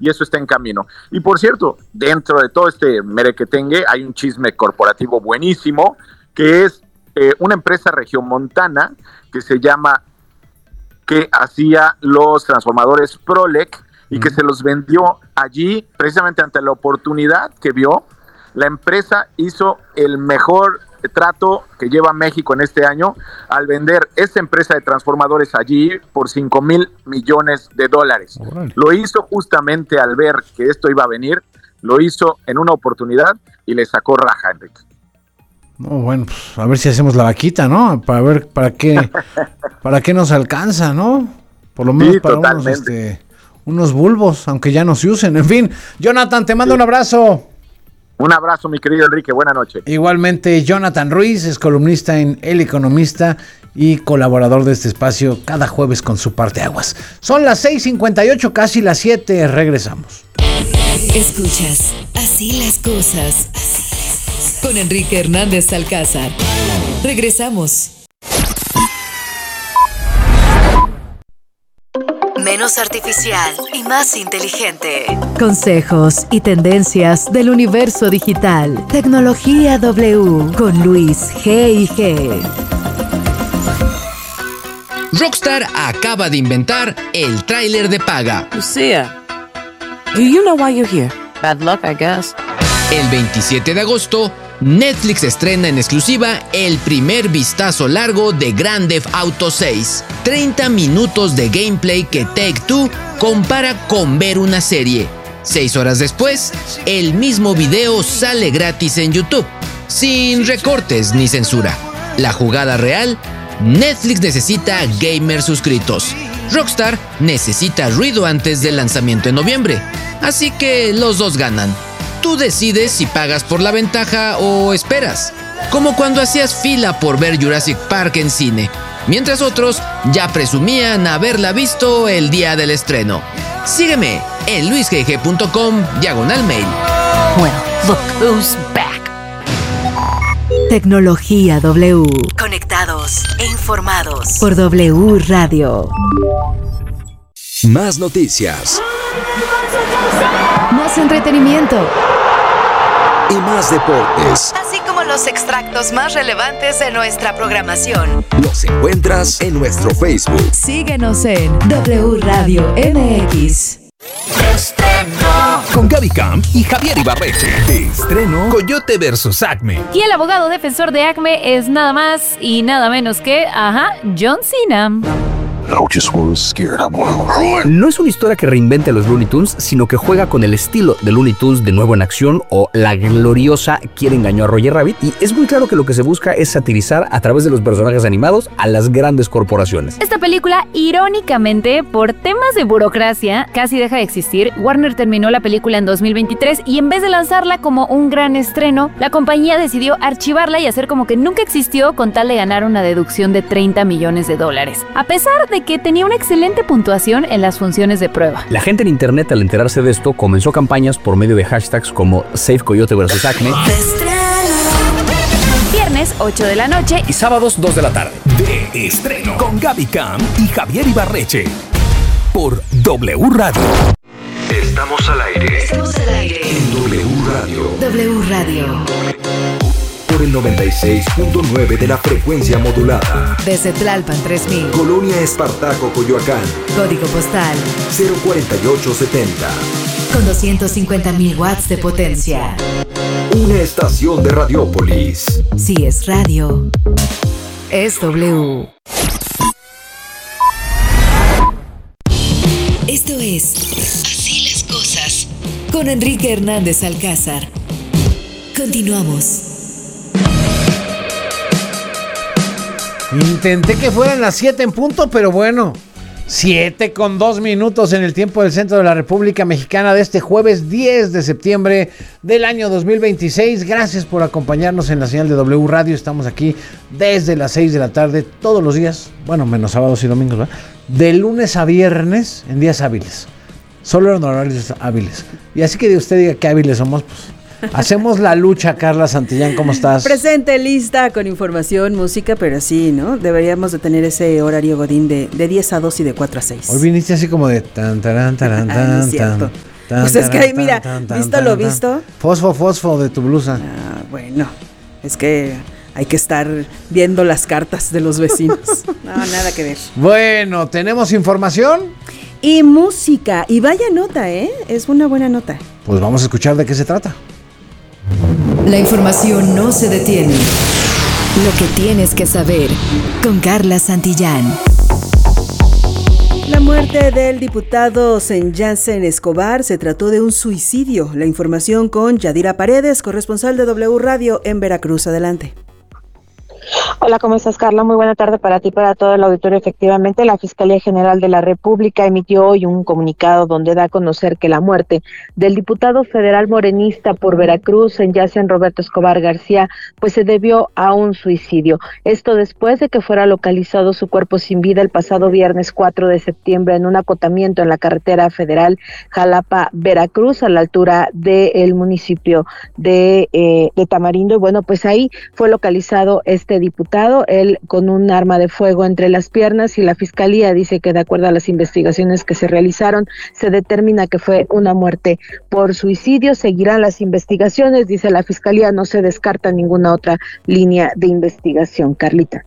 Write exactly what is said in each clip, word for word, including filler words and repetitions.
y eso está en camino. Y por cierto, dentro de todo este merequetengue hay un chisme corporativo buenísimo, que es eh, una empresa regiomontana que se llama, que hacía los transformadores Prolec y que se los vendió allí precisamente ante la oportunidad que vio. La empresa hizo el mejor trato que lleva México en este año al vender esta empresa de transformadores allí por cinco mil millones de dólares. Bueno. Lo hizo justamente al ver que esto iba a venir, lo hizo en una oportunidad y le sacó raja, Enrique. No, bueno, pues a ver si hacemos la vaquita, ¿no? Para ver para qué, para qué nos alcanza, ¿no? Por lo menos sí, para unos, este, unos bulbos, aunque ya no se usen. En fin, Jonathan, te mando sí. un abrazo. Un abrazo, mi querido Enrique, buena noche. Igualmente, Jonathan Ruiz es columnista en El Economista y colaborador de este espacio cada jueves con su parteaguas. Son las seis cincuenta y ocho, casi las siete, regresamos. Escuchas Así las cosas con Enrique Hernández Alcázar. Regresamos. Menos artificial y más inteligente. Consejos y tendencias del universo digital. Tecnología W con Luis G y G. Rockstar acaba de inventar el tráiler de paga. Lucia, do you know why you're here? Bad luck, I guess. El veintisiete de agosto, Netflix estrena en exclusiva el primer vistazo largo de Grand Theft Auto seis. treinta minutos de gameplay que Take-Two compara con ver una serie. Seis horas después, el mismo video sale gratis en YouTube, sin recortes ni censura. La jugada real: Netflix necesita gamers suscritos. Rockstar necesita ruido antes del lanzamiento en noviembre. Así que los dos ganan. Tú decides si pagas por la ventaja o esperas. Como cuando hacías fila por ver Jurassic Park en cine, mientras otros ya presumían haberla visto el día del estreno. Sígueme en luisgg punto com diagonal mail. Well, look who's back. Tecnología W. Conectados e informados por W Radio. Más noticias. Más entretenimiento. Y más deportes. Así como los extractos más relevantes de nuestra programación. Los encuentras en nuestro Facebook. Síguenos en W Radio M X. Estreno con Gaby Camp y Javier Ibarreche. De estreno, Coyote versus Acme. Y el abogado defensor de Acme es nada más y nada menos que, ajá, John Cena. No es una historia que reinvente a los Looney Tunes, sino que juega con el estilo de Looney Tunes de nuevo en acción, o la gloriosa Quién engañó a Roger Rabbit, y es muy claro que lo que se busca es satirizar a través de los personajes animados a las grandes corporaciones. Esta película, irónicamente, por temas de burocracia, casi deja de existir. Warner terminó la película en dos mil veintitrés y en vez de lanzarla como un gran estreno, la compañía decidió archivarla y hacer como que nunca existió con tal de ganar una deducción de treinta millones de dólares. A pesar de de que tenía una excelente puntuación en las funciones de prueba. La gente en internet, al enterarse de esto, comenzó campañas por medio de hashtags como Save Coyote versus Acme. Viernes ocho de la noche y sábados dos de la tarde. De estreno con Gaby Camp y Javier Ibarreche por W Radio. Estamos al aire. Estamos al aire en W Radio. W Radio. Por el noventa y seis punto nueve de la frecuencia modulada. Desde Tlalpan tres mil. Colonia Espartaco, Coyoacán. Código postal cero cuarenta y ocho setenta. Con doscientos cincuenta mil watts de potencia. Una estación de Radiópolis. Si es radio, es W. Esto es Así las cosas con Enrique Hernández Alcázar. Continuamos. Intenté que fueran las siete en punto, pero bueno, siete con dos minutos en el tiempo del centro de la República Mexicana de este jueves diez de septiembre del año dos mil veintiséis. Gracias por acompañarnos en la señal de W Radio. Estamos aquí desde las seis de la tarde todos los días, bueno, menos sábados y domingos, ¿verdad? De lunes a viernes en días hábiles. Solo en horarios hábiles. Y así que usted diga qué hábiles somos, pues hacemos la lucha. Carla Santillán, ¿cómo estás? Presente, lista, con información, música, pero sí, ¿no? Deberíamos de tener ese horario godín de, de diez a dos y de cuatro a seis. Hoy viniste así como de tan, tarán, tarán, tan, ah, no es cierto. tan. Tan, Pues es que ahí, tan, mira, tan, tan, visto tan, lo tan. visto. Fosfo, fosfo de tu blusa. Ah, bueno, es que hay que estar viendo las cartas de los vecinos. No, nada que ver. Bueno, ¿tenemos información? Y música, y vaya nota, ¿eh? Es una buena nota. Pues vamos a escuchar de qué se trata. La información no se detiene. Lo que tienes que saber con Carla Santillán. La muerte del diputado Senyasen Escobar se trató de un suicidio. La información con Yadira Paredes, corresponsal de W Radio en Veracruz. Adelante. Hola, ¿cómo estás, Carla? Muy buena tarde para ti y para todo el auditorio. Efectivamente, la Fiscalía General de la República emitió hoy un comunicado donde da a conocer que la muerte del diputado federal morenista por Veracruz, Senyasen Roberto Escobar García, pues se debió a un suicidio. Esto después de que fuera localizado su cuerpo sin vida el pasado viernes cuatro de septiembre en un acotamiento en la carretera federal Jalapa-Veracruz, a la altura del municipio de, eh, de Tamarindo. Y bueno, pues ahí fue localizado este diputado, él con un arma de fuego entre las piernas, y la Fiscalía dice que de acuerdo a las investigaciones que se realizaron, se determina que fue una muerte por suicidio. Seguirán las investigaciones, dice la Fiscalía, no se descarta ninguna otra línea de investigación. Carlita.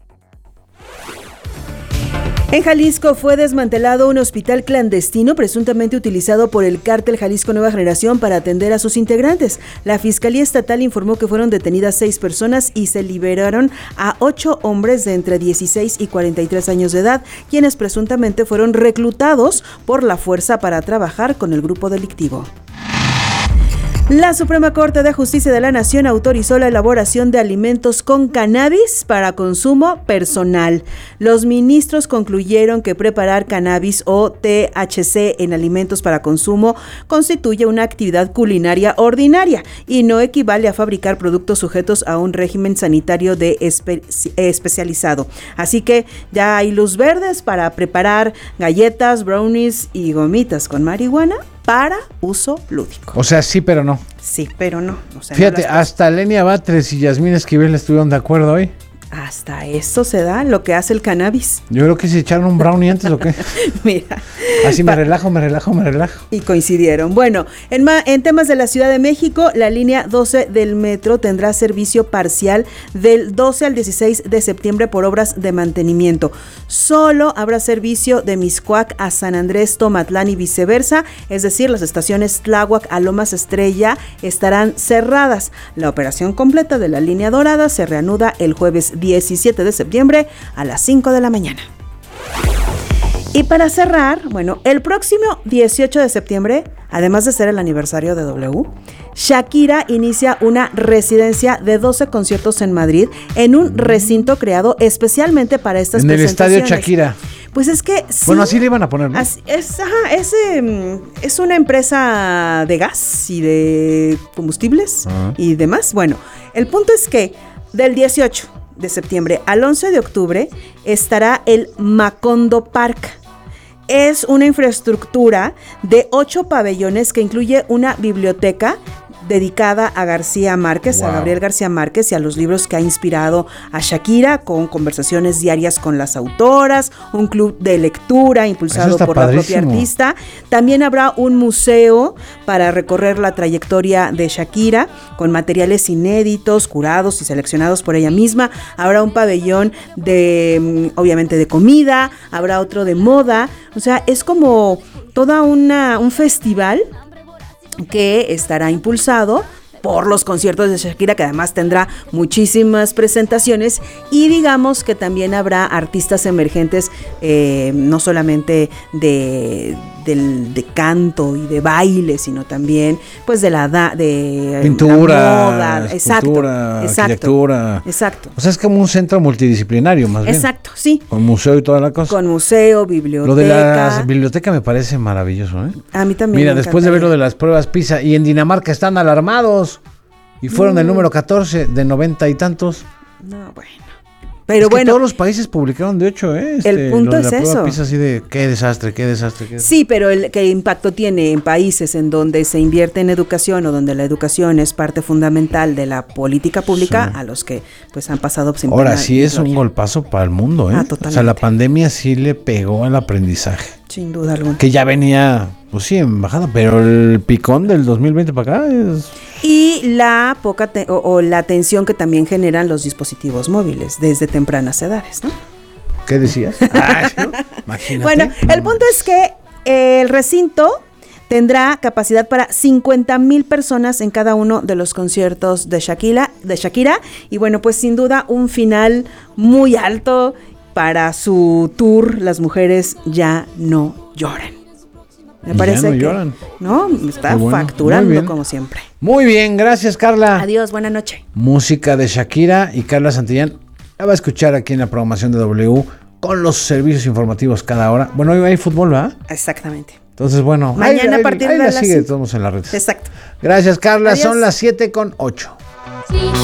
En Jalisco fue desmantelado un hospital clandestino presuntamente utilizado por el cártel Jalisco Nueva Generación para atender a sus integrantes. La Fiscalía Estatal informó que fueron detenidas seis personas y se liberaron a ocho hombres de entre dieciséis y cuarenta y tres años de edad, quienes presuntamente fueron reclutados por la fuerza para trabajar con el grupo delictivo. La Suprema Corte de Justicia de la Nación autorizó la elaboración de alimentos con cannabis para consumo personal. Los ministros concluyeron que preparar cannabis o T H C en alimentos para consumo constituye una actividad culinaria ordinaria y no equivale a fabricar productos sujetos a un régimen sanitario de espe- especializado. Así que ya hay luz verdes para preparar galletas, brownies y gomitas con marihuana para uso lúdico. O sea, sí, pero no. Sí, pero no. O sea, Fíjate, no hasta Lenia Batres y Yasmín Esquivel estuvieron de acuerdo hoy. Hasta eso se da lo que hace el cannabis. Yo creo que se echaron un brownie antes o qué. Mira. Así me relajo, me relajo, me relajo. Y coincidieron. Bueno, en, ma- en temas de la Ciudad de México, la línea doce del metro tendrá servicio parcial del doce al dieciséis de septiembre por obras de mantenimiento. Solo habrá servicio de Mixcoac a San Andrés, Tomatlán y viceversa, es decir, las estaciones Tláhuac a Lomas Estrella estarán cerradas. La operación completa de la línea dorada se reanuda el jueves diecisiete de septiembre a las cinco de la mañana. Y para cerrar, bueno, el próximo dieciocho de septiembre, además de ser el aniversario de W, Shakira inicia una residencia de doce conciertos en Madrid en un recinto creado especialmente para estas en presentaciones. En el estadio Shakira. Pues es que sí. Bueno, así le iban a poner, ¿no? Así, es, ajá, es, eh, es una empresa de gas y de combustibles uh-huh. y demás. Bueno, el punto es que del dieciocho de septiembre al once de octubre estará el Macondo Park. Es una infraestructura de ocho pabellones que incluye una biblioteca dedicada a García Márquez, wow. a Gabriel García Márquez y a los libros que ha inspirado a Shakira, con conversaciones diarias con las autoras, un club de lectura impulsado por padrísimo. La propia artista. También habrá un museo para recorrer la trayectoria de Shakira, con materiales inéditos, curados y seleccionados por ella misma. Habrá un pabellón de, obviamente, de comida, habrá otro de moda. O sea, es como toda una un festival que estará impulsado por los conciertos de Shakira, que además tendrá muchísimas presentaciones, y digamos que también habrá artistas emergentes, eh, no solamente de, de, de canto y de baile, sino también pues de la da, de pintura, la moda, exacto, escultura, exacto, arquitectura. Exacto. O sea, es como un centro multidisciplinario, más bien. Exacto, sí. Con museo y toda la cosa. Con museo, biblioteca. Lo de la biblioteca me parece maravilloso, ¿eh? A mí también. Mira, después de ver lo de las pruebas PISA, y en Dinamarca están alarmados. Y fueron no. el número catorce de noventa y tantos. No, bueno. Pero es que bueno, todos los países publicaron, de hecho, ¿eh? Este, el punto lo de es la prueba eso. PISA, así de qué desastre, qué desastre. Qué Sí, pero el qué impacto tiene en países en donde se invierte en educación o donde la educación es parte fundamental de la política pública, sí. a los que pues han pasado sin Ahora sí es un golpazo para el mundo, ¿eh? Ah, totalmente. O sea, la pandemia sí le pegó al aprendizaje. Sin duda alguna. Que ya venía, pues sí, en bajada, pero el picón del dos mil veinte para acá es... Y la poca te- o, o la tensión que también generan los dispositivos móviles desde tempranas edades, ¿no? ¿Qué decías? Ay, ¿no? Imagínate. Bueno, el punto es que el recinto tendrá capacidad para cincuenta mil personas en cada uno de los conciertos de Shakira, de Shakira. Y bueno, pues sin duda un final muy alto para su tour Las mujeres ya no lloran. Me Y parece ya no que lloran. no está Qué bueno. Muy facturando bien. como siempre. Muy bien, gracias Carla. Adiós, buena noche. Música de Shakira y Carla Santillán. La va a escuchar aquí en la programación de W con los servicios informativos cada hora. Bueno, hoy hay fútbol, ¿verdad? Exactamente. Entonces, bueno, Mañana ahí, a ahí- partir ahí de la las sigue cinco. todos en las redes. Exacto. Gracias, Carla. Adiós. Son las siete con ocho.